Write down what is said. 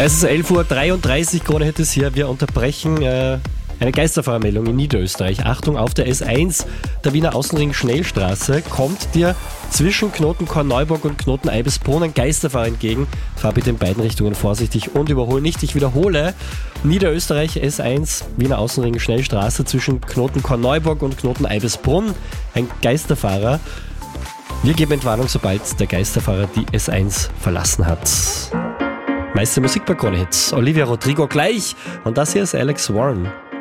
Es ist 11.33 Uhr, Krone Hit ist hier. Wir unterbrechen eine Geisterfahrermeldung in Niederösterreich. Achtung, auf der S1 der Wiener Außenring Schnellstraße kommt dir zwischen Knoten Korneuburg und Knoten Eibisbrunn ein Geisterfahrer entgegen. Fahr bitte in beiden Richtungen vorsichtig und überhol nicht. Ich wiederhole, Niederösterreich S1 Wiener Außenring Schnellstraße zwischen Knoten Korneuburg und Knoten Eibisbrunn. Ein Geisterfahrer. Wir geben Entwarnung, sobald der Geisterfahrer die S1 verlassen hat. Meiste Musik bei Krone Hits. Olivia Rodrigo gleich. Und das hier ist Alex Warren.